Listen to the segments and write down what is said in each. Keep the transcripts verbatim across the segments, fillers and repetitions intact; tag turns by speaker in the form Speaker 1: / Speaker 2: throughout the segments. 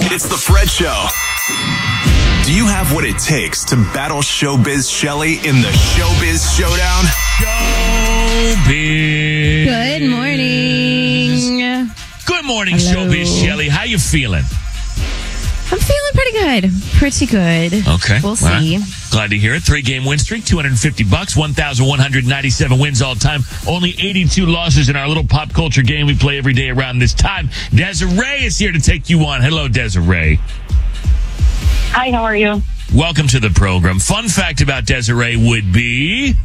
Speaker 1: It's the Fred Show. Do you have what it takes to battle Showbiz Shelley in the Showbiz Showdown?
Speaker 2: Showbiz.
Speaker 3: Good morning.
Speaker 2: Good morning,
Speaker 3: Hello.
Speaker 2: Showbiz Shelley. How you feeling?
Speaker 3: I'm feeling pretty good. Pretty good.
Speaker 2: Okay.
Speaker 3: We'll
Speaker 2: All
Speaker 3: see.
Speaker 2: right. Glad to hear it. Three-game win streak, two hundred fifty bucks, one thousand one hundred ninety-seven wins all time. Only eighty-two losses in our little pop culture game we play every day around this time. Desiree is here to take you on. Hello, Desiree.
Speaker 4: Hi, how are you?
Speaker 2: Welcome to the program. Fun fact about Desiree would be...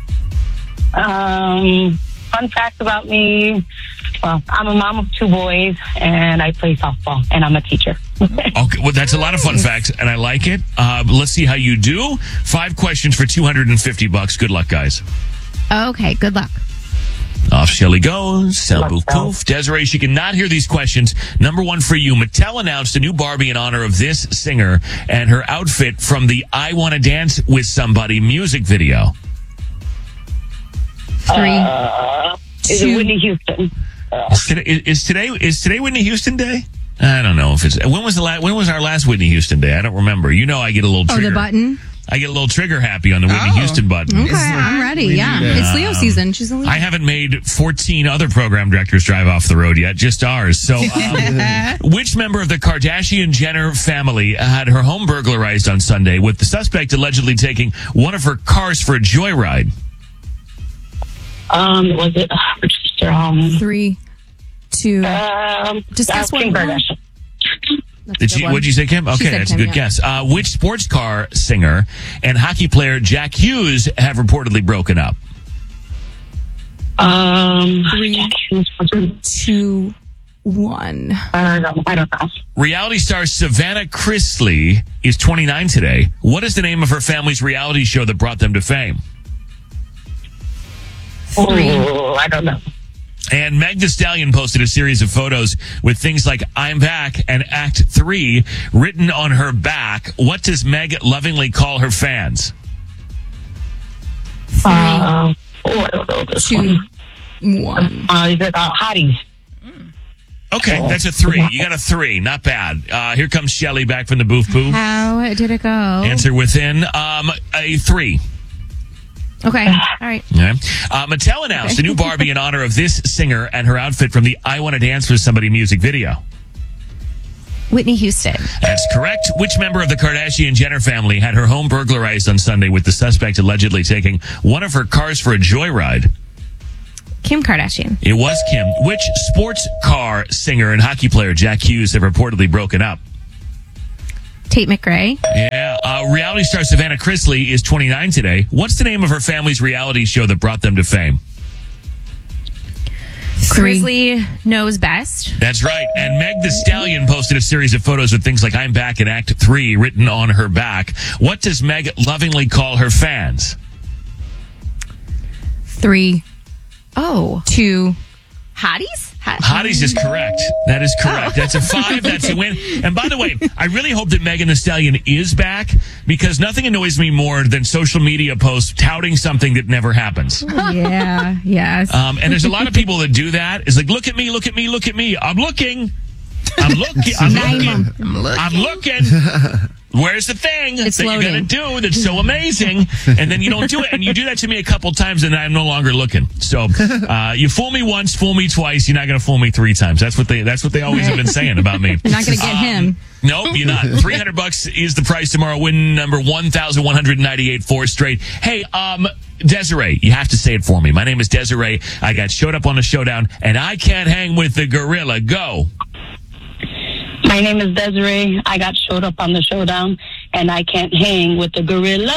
Speaker 4: Um, fun fact about me, well, I'm a mom of two boys, and I play softball, and I'm a teacher.
Speaker 2: Okay, well, that's a lot of fun facts, and I like it. Uh, let's see how you do. Five questions for two hundred fifty bucks. Good luck, guys.
Speaker 3: Okay, good luck.
Speaker 2: Off Shelley goes. Sound booth
Speaker 4: Let's go.
Speaker 2: poof. Desiree, she cannot hear these questions. Number one for you. Mattel announced a new Barbie in honor of this singer and her outfit from the I Wanna Dance with Somebody music video.
Speaker 3: Three.
Speaker 4: Uh, is it
Speaker 3: Two.
Speaker 4: Whitney Houston?
Speaker 2: Is today, is today is today Whitney Houston Day? I don't know if it's when was the la- when was our last Whitney Houston Day? I don't remember. You know, I get a little
Speaker 3: Oh,
Speaker 2: trigger.
Speaker 3: the button?
Speaker 2: I get a little trigger happy on the Whitney
Speaker 5: Oh.
Speaker 2: Houston button.
Speaker 3: Okay, I'm ready. Yeah. It's Leo season. She's a Leo.
Speaker 2: I haven't made fourteen other program directors drive off the road yet, just ours. So, um, which member of the Kardashian-Jenner family had her home burglarized on Sunday, with the suspect allegedly taking one of her cars for a joyride?
Speaker 4: Um, was it, uh, um,
Speaker 3: Three, two.
Speaker 4: um,
Speaker 3: Discuss
Speaker 4: uh, Kim
Speaker 3: one more.
Speaker 4: Kardashian.
Speaker 3: That's a
Speaker 2: Did
Speaker 3: good
Speaker 2: she,
Speaker 3: one.
Speaker 2: what'd you say, Kim? Okay,
Speaker 3: said
Speaker 2: that's
Speaker 3: Kim,
Speaker 2: a good
Speaker 3: yeah.
Speaker 2: guess. Uh, which sports car singer and hockey player Jack Hughes have reportedly broken up?
Speaker 4: Um,
Speaker 3: Three. Two, one.
Speaker 4: I don't know. I don't know.
Speaker 2: Reality star Savannah Chrisley is twenty-nine today. What is the name of her family's reality show that brought them to fame?
Speaker 4: Oh, I don't know.
Speaker 2: And Meg Thee Stallion posted a series of photos with things like "I'm back" and "Act three" written on her back. What does Meg lovingly call her fans?
Speaker 4: Uh, oh, I don't know this
Speaker 3: Two,
Speaker 4: one.
Speaker 3: one.
Speaker 4: Uh, is it uh, Hotties?
Speaker 2: Okay, that's a three. You got a three. Not bad. Uh, here comes Shelley back from the booth poof.
Speaker 3: How did it go?
Speaker 2: Answer within um, a three.
Speaker 3: Okay. All right.
Speaker 2: Okay. Uh, Mattel announced a new Barbie in honor of this singer and her outfit from the I Wanna Dance with Somebody music video.
Speaker 3: Whitney Houston.
Speaker 2: That's correct. Which member of the Kardashian-Jenner family had her home burglarized on Sunday, with the suspect allegedly taking one of her cars for a joyride?
Speaker 3: Kim Kardashian.
Speaker 2: It was Kim. Which sports car singer and hockey player Jack Hughes have reportedly broken up?
Speaker 3: Tate McRae.
Speaker 2: Yeah. Uh, reality star Savannah Chrisley is twenty-nine today. What's the name of her family's reality show that brought them to fame?
Speaker 3: Grizzly knows best.
Speaker 2: That's right. And Meg Thee Stallion posted a series of photos with things like "I'm back" and "Act three" written on her back. What does Meg lovingly call her fans?
Speaker 3: Three. Oh. Two. Hotties? Hot-
Speaker 2: Hotties is correct. That is correct. That's a five. That's a win. And by the way, I really hope that Megan Thee Stallion is back, because nothing annoys me more than social media posts touting something that never happens.
Speaker 3: Yeah. Yes.
Speaker 2: Um, and there's a lot of people that do that. It's like, look at me, look at me, look at me. I'm looking. I'm looking. I'm looking. I'm looking. Where's the thing
Speaker 3: It's
Speaker 2: that you're going
Speaker 3: loading.
Speaker 2: to do that's so amazing? And then you don't do it. And you do that to me a couple times, and I'm no longer looking. So uh, you fool me once, fool me twice. You're not going to fool me three times. That's what they. That's what they always have been saying about me.
Speaker 3: You're not going to get him.
Speaker 2: Nope, you're not. three hundred bucks is the price tomorrow. Win number one thousand one hundred ninety-eight, four straight. Hey, um, Desiree, you have to say it for me. My name is Desiree. I got showed up on the showdown, and I can't hang with the gorilla. Go.
Speaker 4: My name is Desiree. I got showed up on the showdown, and I can't hang with the gorilla.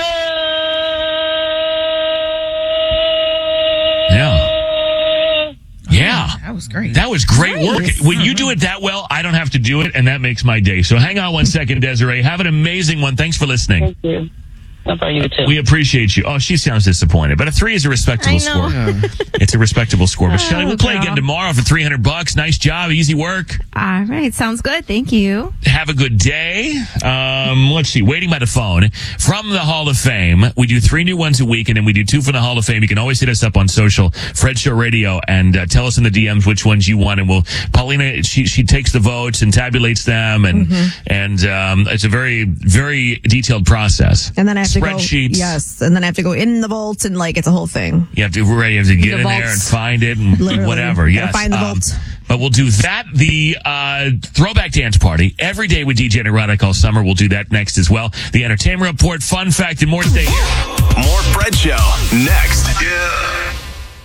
Speaker 2: Yeah. Yeah.
Speaker 5: That was great.
Speaker 2: That was great
Speaker 3: Nice.
Speaker 2: work. When you do it that well, I don't have to do it, and that makes my day. So hang on one second, Desiree. Have an amazing one. Thanks for listening.
Speaker 4: Thank you. How about you too?
Speaker 2: We appreciate you. Oh, she sounds disappointed, but a three is a respectable
Speaker 3: I
Speaker 2: score.
Speaker 3: know.
Speaker 2: It's a respectable score. But Shelley, we'll play
Speaker 3: girl.
Speaker 2: again tomorrow for three hundred bucks. Nice job. Easy work.
Speaker 3: All right. Sounds good. Thank you.
Speaker 2: Have a good day. Um, let's see. Waiting by the phone from the Hall of Fame. We do three new ones a week, and then we do two from the Hall of Fame. You can always hit us up on social, Fred Show Radio, and uh, tell us in the D Ms which ones you want. And we'll, Paulina, she, she takes the votes and tabulates them. And, mm-hmm. and, um, it's a very, very detailed process.
Speaker 5: And then I have to go,
Speaker 2: Spreadsheets.
Speaker 5: yes. And then I have to go in the vault and like, it's a whole thing.
Speaker 2: You have to, right, you have to get
Speaker 5: The
Speaker 2: in
Speaker 5: vaults.
Speaker 2: there and find it and
Speaker 5: Literally.
Speaker 2: whatever.
Speaker 5: Gotta
Speaker 2: Yes.
Speaker 5: find the
Speaker 2: Um,
Speaker 5: vault.
Speaker 2: But we'll do that. The uh, throwback dance party every day with D J Neurotic all summer. We'll do that next as well. The entertainment report, fun fact, and more. Stay here.
Speaker 1: More Fred Show next. Yeah.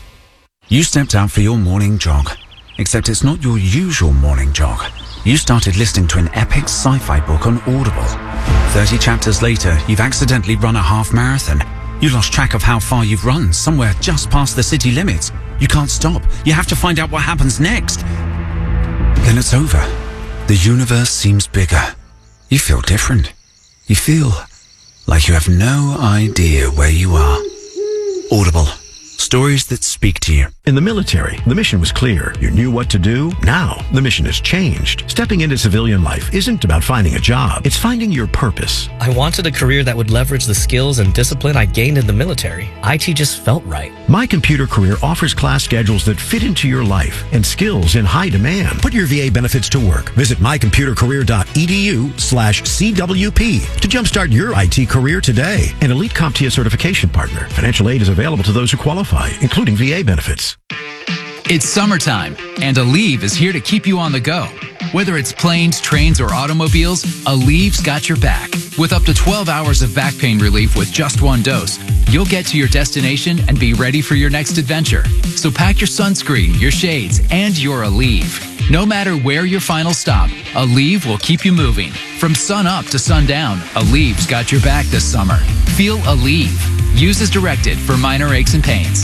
Speaker 6: You stepped out for your morning jog, except it's not your usual morning jog. You started listening to an epic sci-fi book on Audible. thirty chapters later, you've accidentally run a half marathon. You lost track of how far you've run, somewhere just past the city limits. You can't stop. You have to find out what happens next. Then it's over. The universe seems bigger. You feel different. You feel like you have no idea where you are. Audible. Stories that speak to you.
Speaker 7: In the military, the mission was clear. You knew what to do. Now, the mission has changed. Stepping into civilian life isn't about finding a job. It's finding your purpose.
Speaker 8: I wanted a career that would leverage the skills and discipline I gained in the military. I T just felt right.
Speaker 7: My Computer Career offers class schedules that fit into your life and skills in high demand. Put your V A benefits to work. Visit mycomputercareer.edu slash CWP to jumpstart your I T career today. An Elite CompTIA certification partner. Financial aid is available to those who qualify, including V A benefits.
Speaker 9: It's summertime, and Aleve is here to keep you on the go. Whether it's planes, trains, or automobiles, Aleve's got your back. With up to twelve hours of back pain relief with just one dose, you'll get to your destination and be ready for your next adventure. So pack your sunscreen, your shades, and your Aleve. No matter where your final stop, Aleve will keep you moving. From sun up to sundown, Aleve's got your back this summer. Feel Aleve. Use as directed for minor aches and pains.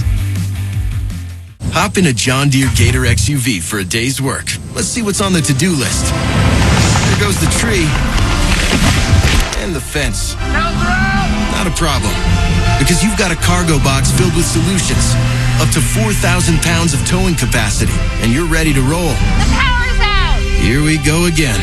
Speaker 10: Hop in a John Deere Gator X U V for a day's work. Let's see what's on the to-do list. There goes the tree. And the fence. Not a problem. Because you've got a cargo box filled with solutions. Up to four thousand pounds of towing capacity. And you're ready to roll.
Speaker 11: The power's out!
Speaker 10: Here we go again.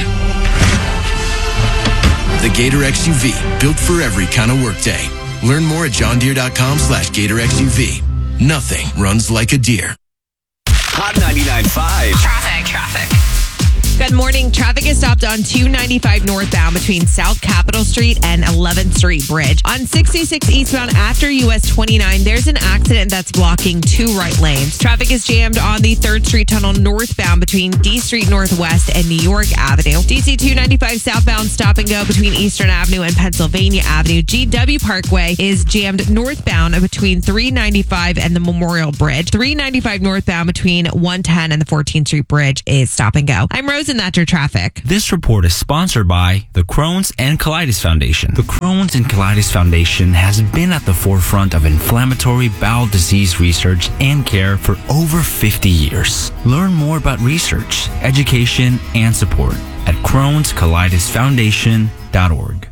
Speaker 10: The Gator X U V. Built for every kind of workday. Learn more at johndeere.com slash Gator X U V. Nothing runs like a deer.
Speaker 1: Hot ninety-nine point five.
Speaker 11: Traffic, traffic.
Speaker 12: Good morning. Traffic is stopped on two ninety-five northbound between South Capitol Street and eleventh Street Bridge. On sixty-six eastbound after U S twenty-nine, there's an accident that's blocking two right lanes. Traffic is jammed on the third Street Tunnel northbound between D Street Northwest and New York Avenue. D C two ninety-five southbound stop and go between Eastern Avenue and Pennsylvania Avenue. G W Parkway is jammed northbound between three ninety-five and the Memorial Bridge. three ninety-five northbound between one ten and the fourteenth Street Bridge is stop and go. I'm Rose, and that's your traffic.
Speaker 13: This report is sponsored by the Crohn's and Colitis Foundation. The Crohn's and Colitis Foundation has been at the forefront of inflammatory bowel disease research and care for over fifty years. Learn more about research, education, and support at crohns colitis foundation dot org.